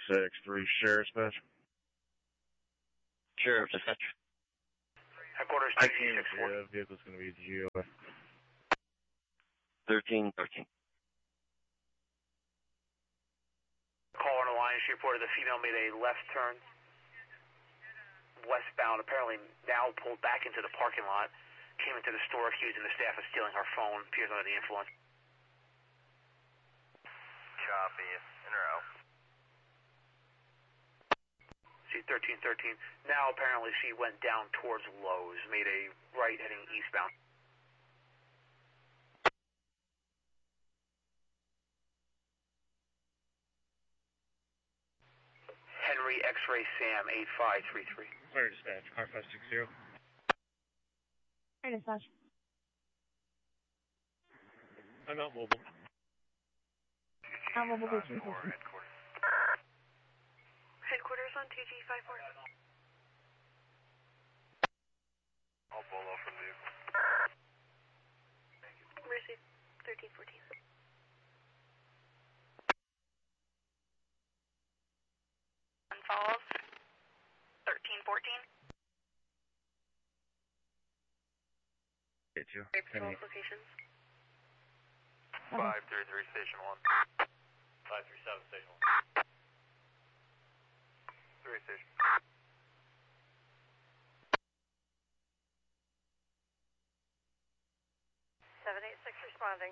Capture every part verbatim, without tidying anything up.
six three, Sheriff's Dispatch. Sheriff's Dispatch. Headquarters I T G can't six four. see the vehicle's going to be G O. thirteen thirteen. Caller on the line, she reported the female made a left turn westbound, apparently now pulled back into the parking lot, came into the store accusing the staff of stealing her phone, appears under the influence. Copy, in route. C thirteen thirteen, now apparently she went down towards Lowe's, made a right heading eastbound. Henry X-Ray Sam, eight five three three. Fire Dispatch, car five six zero. Fire Dispatch. I'm not mobile. Not mobile station. Headquarters. Headquarters on T G five four. I'll bolo from you. Mercy, thirteen fourteen. Falls, thirteen fourteen. Get you. Patrol locations. five three three, station one. five three seven, station one. three station. seven eight six responding.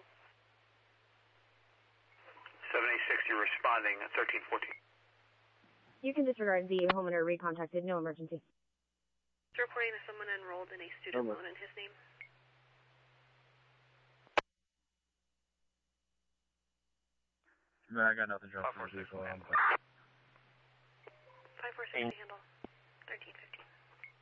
seven eight six, you're responding at thirteen fourteen. You can disregard the homeowner recontacted. No emergency. Reporting that someone enrolled in a student loan in his name. No, I got nothing drunk from the vehicle. five four six to handle. thirteen fifty.